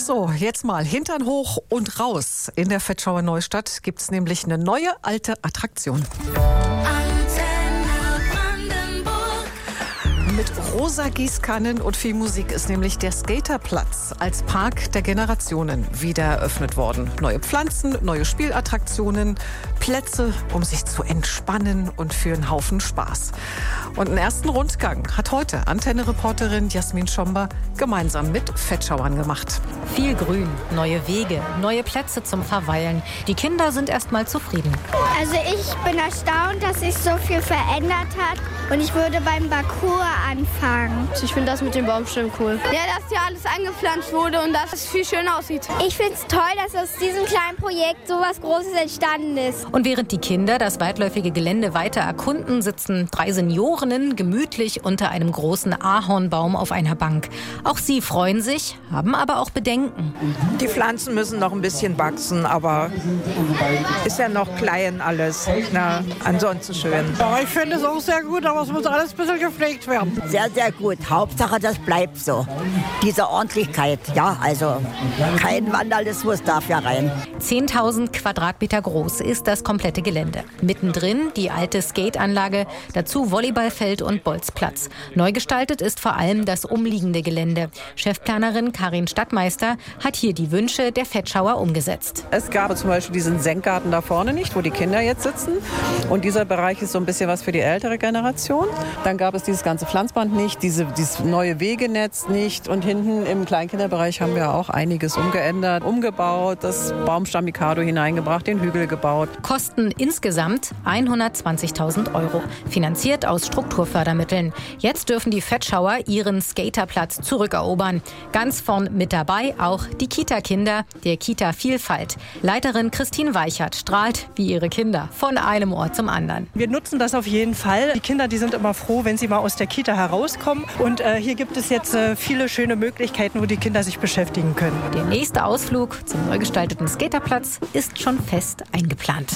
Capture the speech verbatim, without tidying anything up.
So, jetzt mal Hintern hoch und raus. In der Vetschauer Neustadt gibt es nämlich eine neue alte Attraktion. Mit rosa Gießkannen und viel Musik ist nämlich der Skaterplatz als Park der Generationen wieder eröffnet worden. Neue Pflanzen, neue Spielattraktionen, Plätze, um sich zu entspannen und für einen Haufen Spaß. Und einen ersten Rundgang hat heute Antenne-Reporterin Jasmin Schomber gemeinsam mit Vetschauern gemacht. Viel Grün, neue Wege, neue Plätze zum Verweilen. Die Kinder sind erst mal zufrieden. Also ich bin erstaunt, dass sich so viel verändert hat und ich würde beim Parcours anfangen. Ich finde das mit dem Baumstämmen cool. Ja, dass hier alles angepflanzt wurde und dass es viel schöner aussieht. Ich finde es toll, dass aus diesem kleinen Projekt so was Großes entstanden ist. Und während die Kinder das weitläufige Gelände weiter erkunden, sitzen drei Seniorinnen gemütlich unter einem großen Ahornbaum auf einer Bank. Auch sie freuen sich, haben aber auch Bedenken. Die Pflanzen müssen noch ein bisschen wachsen, aber ist ja noch klein alles. Na, ansonsten schön. Aber ich finde es auch sehr gut, aber es muss alles ein bisschen gepflegt werden. Sehr, sehr gut. Hauptsache, das bleibt so. Diese Ordentlichkeit, ja, also kein Vandalismus darf ja rein. zehntausend Quadratmeter groß ist das komplette Gelände. Mittendrin die alte Skateanlage, dazu Volleyballfeld und Bolzplatz. Neu gestaltet ist vor allem das umliegende Gelände. Chefplanerin Karin Stadtmeister hat hier die Wünsche der Vetschauer umgesetzt. Es gab zum Beispiel diesen Senkgarten da vorne nicht, wo die Kinder jetzt sitzen. Und dieser Bereich ist so ein bisschen was für die ältere Generation. Dann gab es dieses ganze Pflanzband nicht, diese, dieses neue Wegenetz nicht. Und hinten im Kleinkinderbereich haben wir auch einiges umgeändert, umgebaut, das Baumstamm-Mikado hineingebracht, den Hügel gebaut. Kosten insgesamt hundertzwanzigtausend Euro, finanziert aus Strukturfördermitteln. Jetzt dürfen die Vetschauer ihren Skaterplatz zurückerobern. Ganz vorn mit dabei auch die Kita-Kinder der Kita Vielfalt. Leiterin Christine Weichert strahlt wie ihre Kinder von einem Ort zum anderen. Wir nutzen das auf jeden Fall. Die Kinder, die sind immer froh, wenn sie mal aus der Kita herauskommen. Und äh, hier gibt es jetzt äh, viele schöne Möglichkeiten, wo die Kinder sich beschäftigen können. Der nächste Ausflug zum neu gestalteten Skaterplatz ist schon fest eingeplant.